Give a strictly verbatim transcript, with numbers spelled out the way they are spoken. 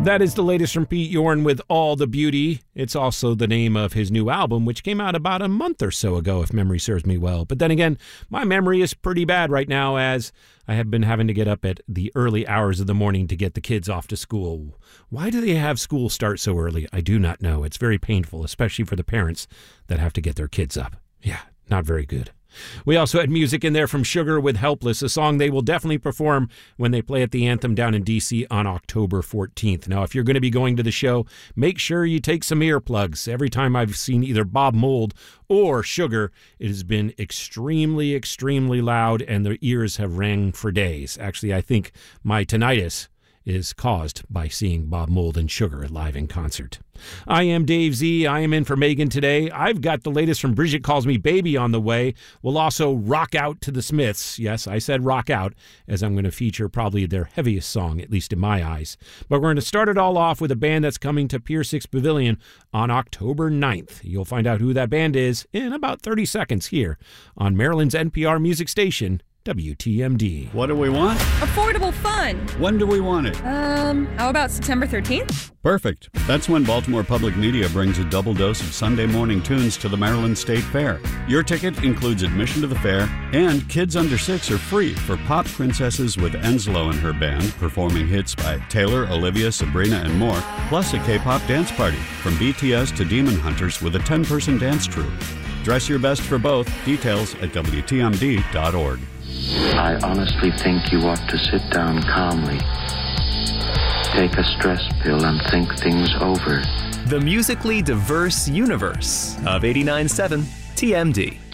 That is the latest from Pete Yorn with All the Beauty. It's also the name of his new album, which came out about a month or so ago, if memory serves me well. But then again, my memory is pretty bad right now, as I have been having to get up at the early hours of the morning to get the kids off to school. Why do they have school start so early? I do not know. It's very painful, especially for the parents that have to get their kids up. Yeah, not very good. We also had music in there from Sugar with Helpless, a song they will definitely perform when they play at the Anthem down in D C on October fourteenth. Now, if you're going to be going to the show, make sure you take some earplugs. Every time I've seen either Bob Mould or Sugar, it has been extremely, extremely loud, and their ears have rang for days. Actually, I think my tinnitus is caused by seeing Bob Mould and Sugar live in concert. I am Dave Z. I am in for Megan today. I've got the latest from Bridget Calls Me Baby on the way. We'll also rock out to the Smiths. Yes, I said rock out, as I'm going to feature probably their heaviest song, at least in my eyes. But we're going to start it all off with a band that's coming to Pier six Pavilion on October ninth. You'll find out who that band is in about thirty seconds here on Maryland's N P R music station, W T M D. What do we want? Affordable fun. When do we want it? Um, how about September thirteenth? Perfect. That's when Baltimore Public Media brings a double dose of Sunday morning tunes to the Maryland State Fair. Your ticket includes admission to the fair, and kids under six are free for Pop Princesses with Enslow and her band, performing hits by Taylor, Olivia, Sabrina, and more, plus a K-pop dance party from B T S to Demon Hunters with a ten-person dance troupe. Dress your best for both. Details at W T M D dot org. I honestly think you ought to sit down calmly, take a stress pill, and think things over. The musically diverse universe of eighty-nine point seven T M D.